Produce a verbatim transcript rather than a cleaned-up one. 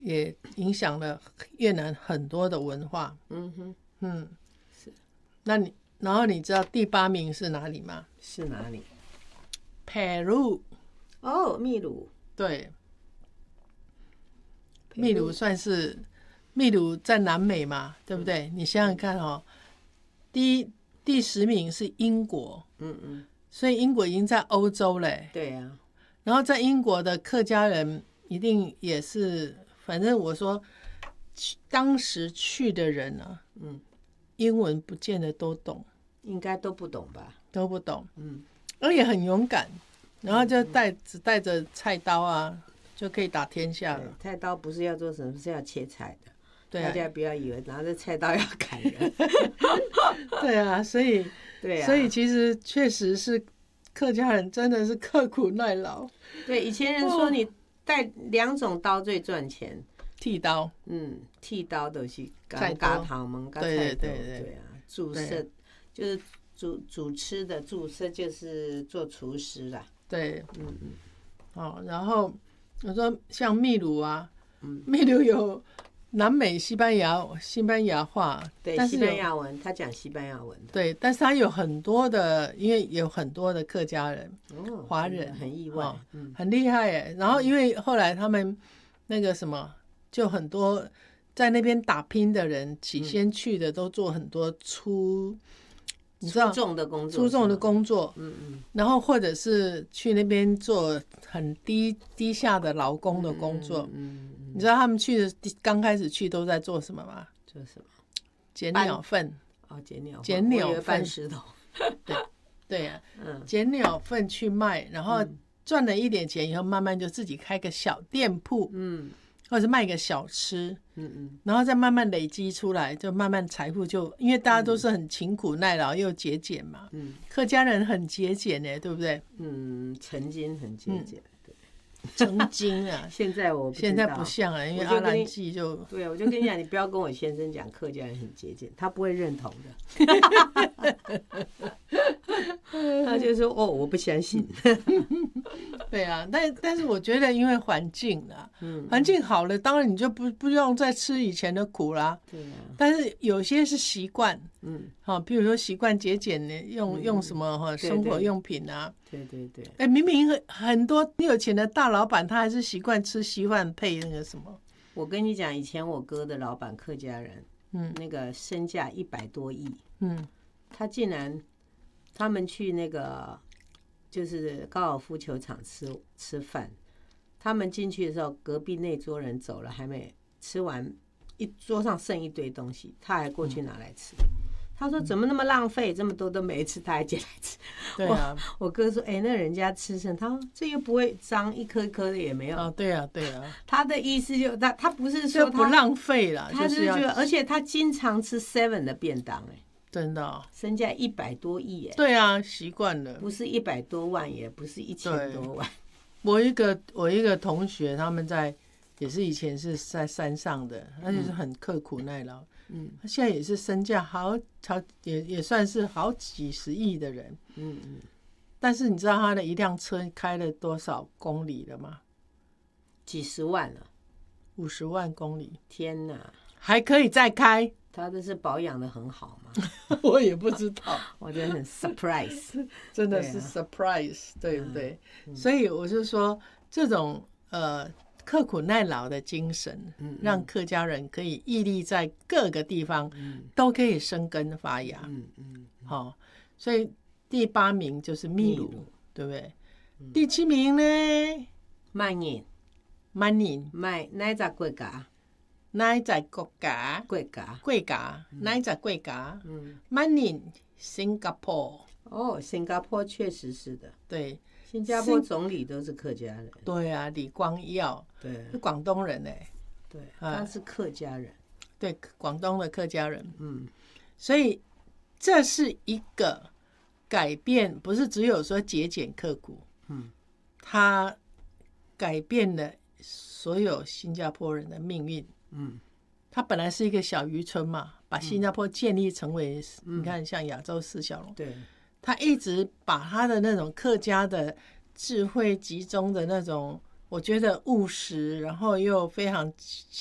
也影响了越南很多的文化。 嗯哼， 嗯， 是。 那你然后你知道第八名是哪里吗？ 是哪里？ Peru。 哦，秘鲁。 对，秘鲁算是秘鲁在南美嘛，对不对？嗯、你想想看哦，第一第十名是英国， 嗯嗯， 所以英国已经在欧洲嘞。 对呀、啊。 然后在英国的客家人一定也是，反正我说当时去的人啊，嗯，英文不见得都懂， 应该都不懂吧？ 都不懂， 嗯， 而且很勇敢。然后就带只带着菜刀啊，就可以打天下了。 菜刀不是要做什么，是要切菜的。 对、啊， 大家不要以为拿着菜刀要砍人。 对啊，所以对啊， 所以其实确实是客家人真的是刻苦耐劳。 对，以前人说你带两种刀最赚钱， 剃刀， 嗯，剃刀都是菜嘎糖门、嘎菜刀，对啊，主食就是主主吃的，主食就是做厨师啦。 对， 嗯嗯， 哦，然后我说像秘鲁啊，嗯，秘鲁有南美西班牙西班牙话， 对，西班牙文，他讲西班牙文的， 对，但是他有很多的，因为有很多的客家人、 哦、 华人， 很意外，哦、 嗯，很厉害耶。然后因为后来他们那个什么，就很多在那边打拼的人，起先去的都做很多粗。你知道出众的工作， 出众的工作， 嗯嗯， 然后或者是去那边做很低低下的劳工的工作，嗯, 嗯, 嗯，你知道他们去的刚开始去都在做什么吗？ 做什么？ 捡鸟粪。 哦，捡鸟， 捡鸟粪， 石头。 对对呀、啊，嗯，捡鸟粪去卖，然后赚了一点钱以后，慢慢就自己开个小店铺，嗯。或者是卖个小吃，嗯嗯，然后再慢慢累积出来，就慢慢财富就，因为大家都是很勤苦耐劳又节俭嘛，嗯，客家人很节俭呢，对不对？ 嗯，曾经很节俭，嗯、对， 曾经啊， 现在我不现在不像了，因为阿兰记就， 对啊，我就跟你讲，你不要跟我先生讲客家人很节俭，他不会认同的，他就说哦，我不相信。 对啊，但但是我觉得，因为环境啊，环境好了，当然你就不不用再吃以前的苦啦。 对啊。 但是有些是习惯，嗯，好，比如说习惯节俭的，用、嗯、用什么哈生活用品啊。 对对对。 哎，明明很很多很有钱的大老板，他还是习惯吃稀饭配那个什么。 我跟你讲，以前我哥的老板客家人，嗯，那个身价一百多亿，嗯，他竟然他们去那个。就是高尔夫球场吃吃饭，他们进去的时候，隔壁那桌人走了，还没吃完，一桌上剩一堆东西，他还过去拿来吃。嗯、他说：“怎么那么浪费？这么多都没吃，他还捡来吃。” 对啊， 我, 我哥说：“哎、欸，那人家吃剩，他说这又不会脏，一颗一颗的也没有。” 哦，对啊，对啊。 他的意思就他他不是说他不浪费了， 他是觉得，而且他经常吃 seven 的便当、欸，哎。 真的、哦， 身价一百多亿耶！ 对啊，习惯了， 不是一百多万，也不是一千多万。 我一个我一个同学，他们在也是以前是在山上的，他就是很刻苦耐劳。嗯，他现在也是身价好好也也算是好几十亿的人。嗯嗯。但是你知道他的一辆车开了多少公里了吗？ 几十万了， 五十万公里。 天哪！ 还可以再开。 他这是保养的很好吗？ 我也不知道， 我觉得很 surprise， 真的是 surprise， 对, 啊、对不对？嗯、所以我就说，这种呃刻苦耐劳的精神，嗯、让客家人可以屹立在各个地方，嗯、都可以生根发芽。嗯嗯，好、哦，所以第八名就是秘鲁，对不对？嗯、第七名呢？ 曼宁， 曼宁， 曼哪只国家？ 哪一隻國家？ 國家， 國家，哪一隻國家？嗯，曼寧，新加坡。 哦，新加坡確實是的。 對， 新加坡總理都是客家人。 對啊，李光耀， 對， 是廣東人哎。 對，他是客家人。 對，廣東的客家人。嗯，所以這是一個改變，不是只有說節儉刻苦。嗯，他改變了所有新加坡人的命運。嗯，他本来是一個小漁村嘛，把新加坡建立成為、嗯、你看像亞洲四小龍。對，他一直把他的那種客家的智慧集中的那種我觉得务实，然后又非常